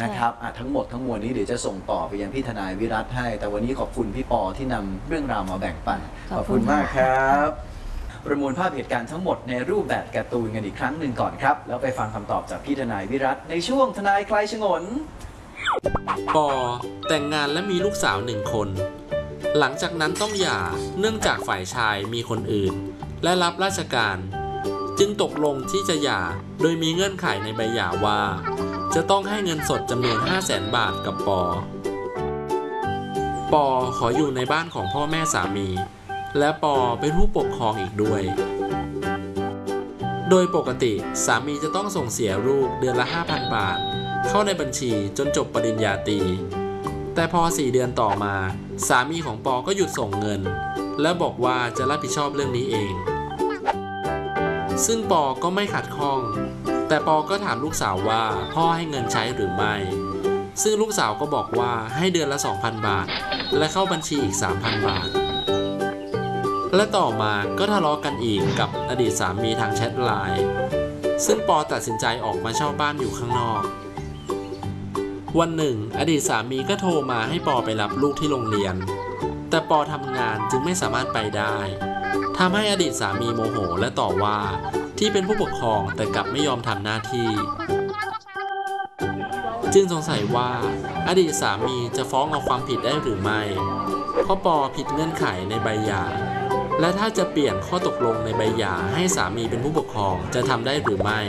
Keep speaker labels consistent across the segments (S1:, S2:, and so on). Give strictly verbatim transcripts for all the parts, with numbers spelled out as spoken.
S1: นะครับทั้งหมดทั้งมวลนี้เดี๋ยวจะส่งต่อไปยังพี่ทนายวิรัตให้แต่วันนี้ขอบคุณพี่ปอที่นำเรื่องราวมาแบ่งปันขอบคุณมากครับประมวลภาพเหตุการณ์ทั้งหมดในรูปแบบการ์ตูนกันอีกครั้งหนึ่งก่อนครับแล้วไปฟังคำตอบจากพี่ทนายวิรัตในช่วงทนายคลายฉงน
S2: ปอแต่งงานและมีลูกสาวหนึ่งคนหลังจากนั้นต้องหย่าเนื่องจากฝ่ายชายมีคนอื่นและรับราชการจึงตกลงที่จะหย่าโดยมีเงื่อนไขในใบหย่าว่าจะต้องให้เงินสดจำนวน ห้าแสน บาทกับปอปอขออยู่ในบ้านของพ่อแม่สามีและปอเป็นผู้ปกครองอีกด้วยโดยปกติสามีจะต้องส่งเสียลูกเดือนละ ห้าพัน บาทเข้าในบัญชีจนจบปริญญาตรีแต่พอสี่เดือนต่อมาสามีของปอก็หยุดส่งเงินและบอกว่าจะรับผิดชอบเรื่องนี้เองซึ่งปอก็ไม่ขัดข้องแต่ปอก็ถามลูกสาวว่าพ่อให้เงินใช้หรือไม่ซึ่งลูกสาวก็บอกว่าให้เดือนละ สองพัน บาทและเข้าบัญชีอีก สามพัน บาทและต่อมาก็ทะเลาะกันอีกกับอดีตสามีทางแชทไลน์ซึ่งปอตัดสินใจออกมาเช่าบ้านอยู่ข้างนอกวันหนึ่งอดีตสามีก็โทรมาให้ปอไปรับลูกที่โรงเรียนแต่ปอทำงานจึงไม่สามารถไปได้ทำให้อดีตสามีโมโหและต่อว่าที่เป็นผู้ปกครองแต่กลับไม่ยอมทำหน้าที่จึงสงสัยว่าอดีตสามีจะฟ้องเอาความผิดได้หรือไม่เพราะปอผิดเงื่อนไขในใบหย่าและถ้าจะเปลี่ยนข้อตกลงในใบหย่าให้สามีเป็นผู้ปกครองจะทำได้หรือไม่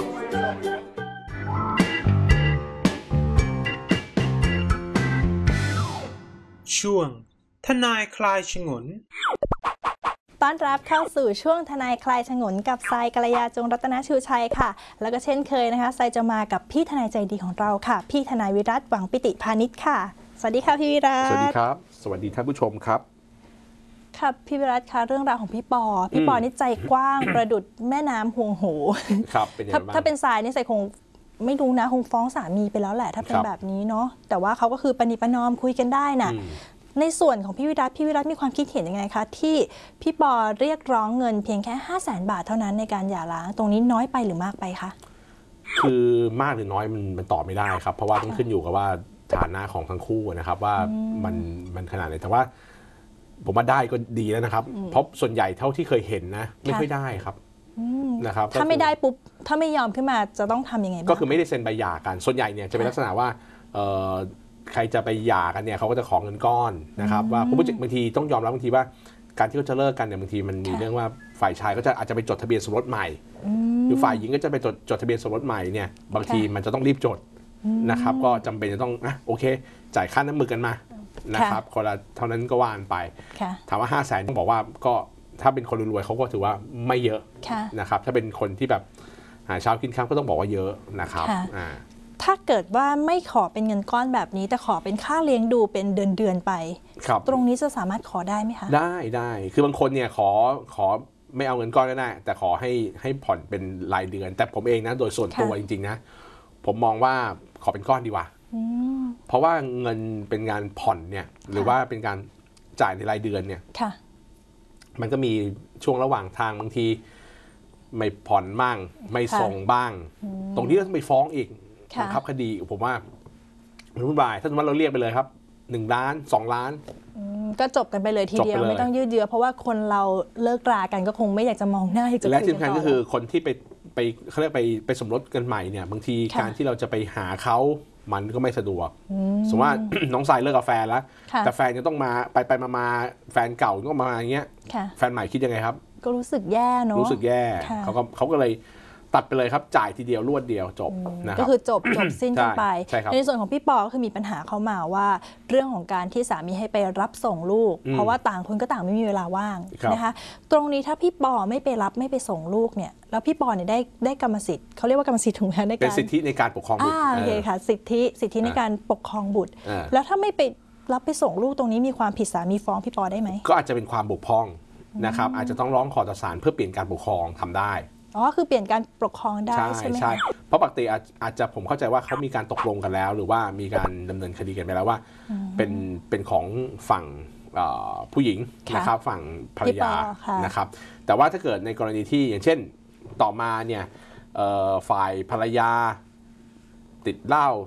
S3: ช่วงทนายคลายฉงน
S4: ต้อนรับเข้าสู่ช่วงทนายคลายฉงนกับทรายกัลยาจงรัตนชูชัยค่ะแล้วก็เช่นเคยนะคะทรายจะมากับพี่ทนายใจดีของเราค่ะพี่ทนายวิรัตหวังปิติพาณิชย์ค่ะสวัสดีค่ะพี่วิรัต
S5: สวัสดีครับสวัสดีท่านผู้ชมครับ
S4: ครับพี่วิรัตคะเรื่องราวของพี่ปอพี่ปอนี่ใจกว้าง ประดุจแม่น้ำห่วงโห
S5: ครับเป็นยังไงบ้าง
S4: ถ้าเป็นทรายนี่ทรายคงไม่รู้นะคงฟ้องสามีไปแล้วแหละถ้าเป็นแบบนี้เนาะแต่ว่าเขาก็คือปณิประนอมคุยกันได้น่ะในส่วนของพี่วิรัตพี่วิรัตมีความคิดเห็นยังไงคะที่พี่ปอเรียกร้องเงินเพียงแค่ห้าแสนบาทเท่านั้นในการหย่าร้างตรงนี้น้อยไปหรือมากไปคะ
S5: คือมากหรือน้อยมันมันตอบไม่ได้ครับเพราะว่าต้องขึ้นอยู่กับว่าฐานะของทั้งคู่นะครับว่ามันมันขนาดไหนแต่ว่าผมว่าได้ก็ดีแล้วนะครับเพราะส่วนใหญ่เท่าที่เคยเห็นนะไม่ค่อยได้ครับนะครับ
S4: ถ้าไม่ได้ปุ๊บถ้าไม่ยอมขึ้นมาจะต้องทำยังไงบ้าง
S5: ก็คือไม่ได้เซ็นใบหย่ากันส่วนใหญ่เนี่ยจะเป็นลักษณะว่าใครจะไปหย่ากันเนี่ยเขาก็จะขอเงินก้อนนะครับว่าเพราะบางทีต้องยอมรับบางทีว่าการที่เขาจะเลิกกันเนี่ยบางทีมันมีเรื่องว่าฝ่ายชายก็จะอาจจะไปจดทะเบียนสมรสใหม่หรือฝ่ายหญิงก็จะไปจดจดทะเบียนสมรสใหม่เนี่ยบางทีมันจะต้องรีบจดนะครับก็จำเป็นจะต้องอ่ะโอเคจ่ายค่าน้ำมือกันมานะครับคนละเท่านั้นก็ว่านไปถามว่าห้าแสนต้องบอกว่าก็ถ้าเป็นคนรวยๆเขาก็ถือว่าไม่เยอะนะครับถ้าเป็นคนที่แบบหาเช้ากินค่ำก็ต้องบอกว่าเยอะนะครับ
S4: ถ้าเกิดว่าไม่ขอเป็นเงินก้อนแบบนี้แต่ขอเป็นค่าเลี้ยงดูเป็นเดือนเดือนไปตรงนี้จะสามารถขอได้ไหมคะ
S5: ได้ได้คือบางคนเนี่ยขอขอไม่เอาเงินก้อนก็ได้แต่ขอให้ให้ผ่อนเป็นรายเดือนแต่ผมเองนะโดยส่วนตัวจริงๆนะผมมองว่าขอเป็นก้อนดีกว่าเพราะว่าเงินเป็นงานผ่อนเนี่ยหรือว่าเป็นการจ่ายในรายเดือนเนี่ยมันก็มีช่วงระหว่างทางบางทีไม่ผ่อนบ้างไม่ส่งบ้างตรงนี้ก็ต้องไปฟ้องอีกบังคับคดีผมว่ามันวุ่นวายถ้าสมมติเราเรียกไปเลยครับหนึ่งล้านสองล้าน
S4: ก็จบกันไปเลยทีเดียวไม่ต้องยืดเยื้อเพราะว่าคนเราเลิกรากันก็คงไม่อยากจะมองหน้าอีก
S5: และที่สำคัญก็คือคนที่ไปไปเขาเรียกไปไปสมรสกันใหม่เนี่ยบางทีการที่เราจะไปหาเขามันก็ไม่สะดวกสมมติว่าน้องสายเลิกกับแฟนแล้วแต่แฟนจะต้องมาไปไปมามาแฟนเก่าก็มาอย่างเงี้ยแฟนใหม่คิดยังไงครับ
S4: ก็รู้สึกแย่เนาะ
S5: รู้สึกแย่เขาก็เขาก็เลยตัดไปเลยครับจ่ายทีเดียวรวดเดียวจบนะครับ
S4: ก็คือจบจบสิ้นกันไปในส่วนของพี่ปอก็คือมีปัญหาเข้ามาว่าเรื่องของการที่สามีให้ไปรับส่งลูกเพราะว่าต่างคนก็ต่างไม่มีเวลาว่างนะคะตรงนี้ถ้าพี่ปอไม่ไปรับไม่ไปส่งลูกเนี่ยแล้วพี่ปอเนี่ยได้ได้กรรมสิทธิ์เขาเรียกว่ากรรมสิทธิ์ถูกไหมในการ
S5: เป็นสิทธิในการปกครองบุตร
S4: โอเคค่ะสิทธิสิทธิในการปกครองบุตรแล้วถ้าไม่ไปรับไปส่งลูกตรงนี้มีความผิดสามีฟ้องพี่ปอได้ไหม
S5: ก็อาจจะเป็นความบกพร่องนะครับอาจจะต้องร้องขอต่อศาลเพื่อเปลี่ยนการปกครองทำได้
S4: อ๋อคือเปลี่ยนการปกครองได้ใช่ไหม
S5: ใช่เพราะปกติอาจจะผมเข้าใจว่าเขามีการตกลงกันแล้วหรือว่ามีการดำเนินคดีกันไปแล้วว่าเป็นเป็นของฝั่งผู้หญิงนะครับฝั่งภรรยานะครับแต่ว่าถ้าเกิดในกรณีที่อย่างเช่นต่อมาเนี่ยฝ่ายภรรยาติดเหล้า